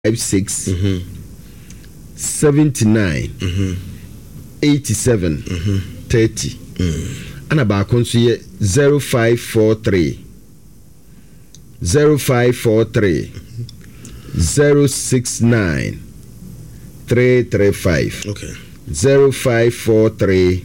56 79 87 30 ana baako nso yɛ 0543 0543 069 335 okay 0543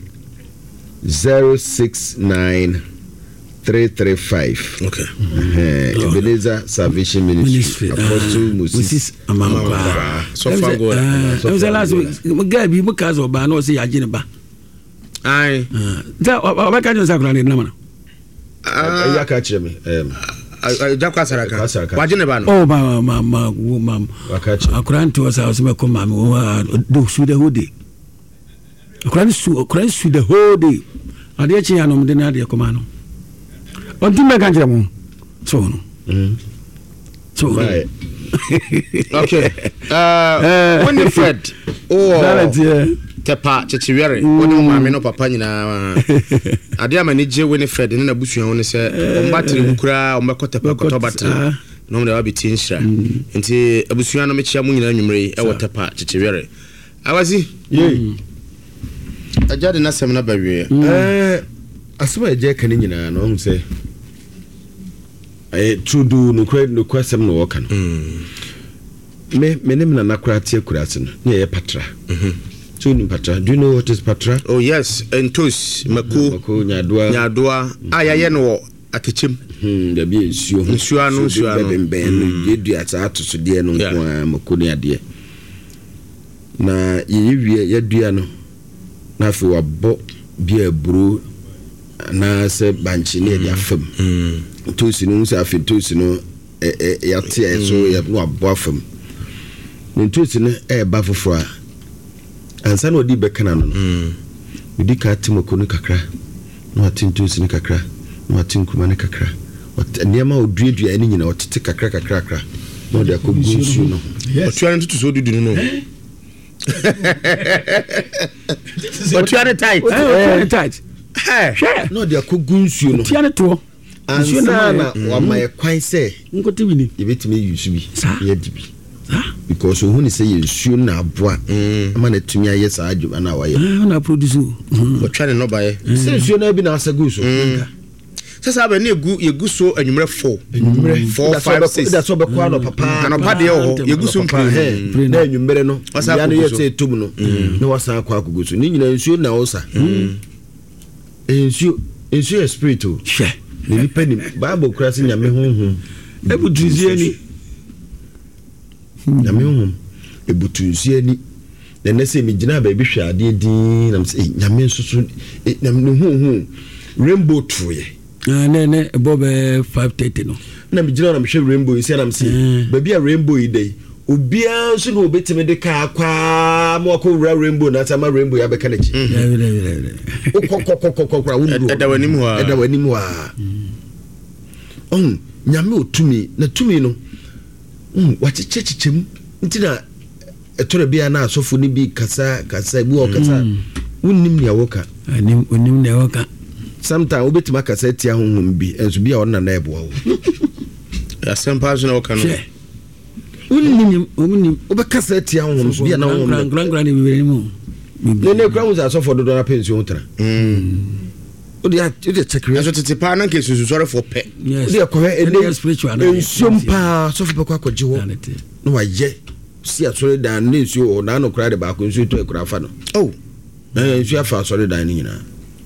069 335 okay Ebenezer Salvation Ministry Apostle Moses Amampa so far go was the last week guy be because of ba no say agene ba ai da o ka jo sakura ni na mana ya ka kire me jakwa saraka wagene ba no oh ma akura nti wasa so me ko ma me do su the whole day akura su the whole day ade chi ya no me na ade ko ma no on ti me kan jira mo so no so right okay Winifred tepa chichiwere woni maame no papa nyina ade amani je Winifred ne na busua ho ne se ombatire nkura ombekota pakoto batire no me da biti nshira nti abusua no mechia mu nyina nwumre e wotepa chichiwere awasi ajade na sem na bawie asoma eje kan nyina no hu se trudu no kwasem no woka no me nim na nakura tie kurase no ne ye patra so ni patra, do you know what is patra? Oh yes, entos mako nyadoa ayaye no akechim da bi ensuo anu bemben yedu atatu so de no kwa mako ne ade na yewie yedua no na afi wabo bia buru na se banchi ne dia fam tosi no se afi tosi no yate so ya no abo afam ne tosi no ba foforo ansa na odi bekana no odi ka timoko no kakra no atintosi no kakra no atinkuma no kakra niema oduadua ani nyina otete kakra no de akogunsu no otuane tutu so dudu no otuane tight no de akogunsu no otuane to ansa na wa mai kwan se nkoti bini yebetime yusu bi ye dibi because who ni say you na aboa ama na tumi aye sa adwuma na waye na produce o twa ne no baye say you na bi na asagu so sasa ba na yegu so anwumre 4 5 6 that's what be kwa no papa anopa de ho yegu so mpre na anwumre no ya no ye say tum no na wasa akwa akogu so ni nyina nsuo na osa nsuo spirit o she ni nipa ni bible krasi nyame honhom ebutuzie ni nyame honhom ebutuzie ni na nese mi gina ba bi hwe ade din na mse nyame nsusu nyame honhom rainbow troye ne bobe 530 no na mi gina na mhwe rainbow isi na mse ba bia rainbow idai obia so no obetime de ka kwa mo ko rainbow na tama rainbow ya beka nachi kokokokokokra wundu eda wanimu ha nyame otumi na tumi no wachechechechem ntina etore bia na asofo ni bi kasa bu okasa unnim ne awoka unnim ne awoka sometime obetima kasa tia honhom bi enso bia onna na ebo wo asempa so na woka no unnim obekasa tia honhom bia na honhom grangran ni bibere mu ne kra mu za asofo dodo na pension tra odi check aso tete pa na nke susu sore for pe odi akwa ene spiritual ensompa asofo be kwa kwaje wo no waye si asore dan ne nsuo na no kra de ba ko nsuo to ekura fa no nsuo afa asore dan ni nyina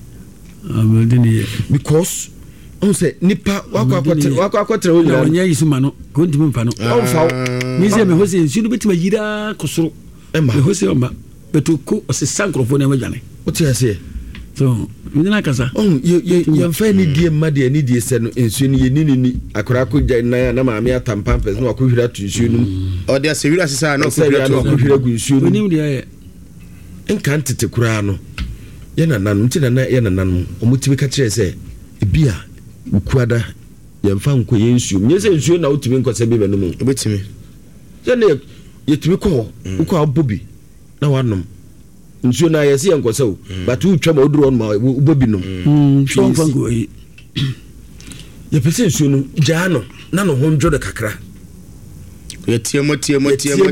because on say nipa wakwa wo nyina onya yisuma no ko ntimi mfa no fa mi se me hose nsuo no betima yira kosoro me hose oma beto ko osesa nkrofo na madwane oti ase so mina kasa ye fa ni die made ni die se no nsuo ni ni akora ko na maame atampa pes no akohwira to nsuo no o de asewira sesa na akohwira gu nsuo no onim de enka ntete kura no ye na nanu nti na ye na nanu omutimi ka kire se ebia ukuada ye mfa nko ye nsuo nye se nsuo na otimi nkosa bi banu mu obetimi ye ne ye timi ko uko abobi na wanom nsuo na yesi enkosa o but utwa ma oduro ma ubobi nom so mfango yi ye pese nsuo no jaa no na no honjo de kakra yɛtie mo